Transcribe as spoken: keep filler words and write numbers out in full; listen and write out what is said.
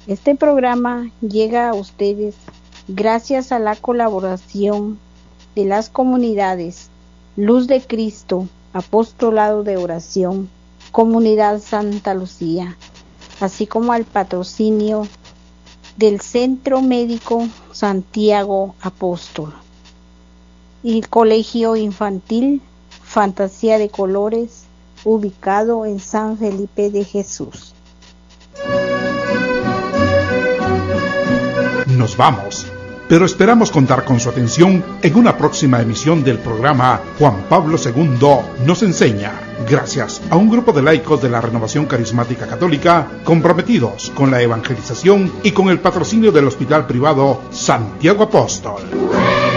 Este programa llega a ustedes gracias a la colaboración de las comunidades Luz de Cristo, Apostolado de Oración, Comunidad Santa Lucía, así como al patrocinio del Centro Médico Santiago Apóstol y el Colegio Infantil Fantasía de Colores, ubicado en San Felipe de Jesús. Nos vamos, pero esperamos contar con su atención en una próxima emisión del programa Juan Pablo segundo nos enseña, gracias a un grupo de laicos de la Renovación Carismática Católica comprometidos con la evangelización y con el patrocinio del Hospital Privado Santiago Apóstol.